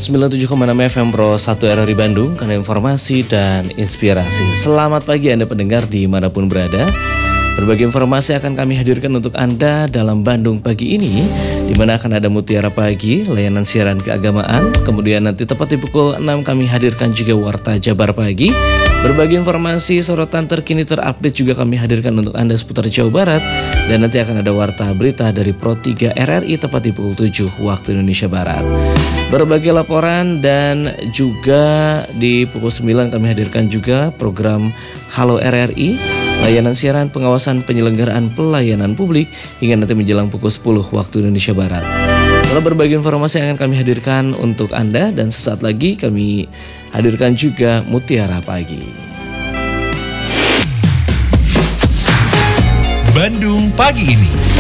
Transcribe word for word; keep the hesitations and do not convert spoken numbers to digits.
sembilan puluh tujuh koma enam F M Pro satu R R I Bandung, karena informasi dan inspirasi. Selamat pagi Anda pendengar dimanapun berada. Berbagai informasi akan kami hadirkan untuk Anda dalam Bandung pagi ini, di mana akan ada Mutiara Pagi, layanan siaran keagamaan. Kemudian nanti tepat di pukul enam kami hadirkan juga Warta Jabar Pagi. Berbagai informasi, sorotan terkini terupdate juga kami hadirkan untuk Anda seputar Jawa Barat. Dan nanti akan ada Warta Berita dari Pro tiga R R I tepat di pukul tujuh waktu Indonesia Barat. Berbagai laporan dan juga di pukul sembilan kami hadirkan juga program Halo R R I, layanan siaran pengawasan penyelenggaraan pelayanan publik hingga nanti menjelang pukul sepuluh waktu Indonesia Barat. Lalu berbagai informasi yang akan kami hadirkan untuk Anda, dan sesaat lagi kami hadirkan juga Mutiara Pagi. Bandung pagi ini.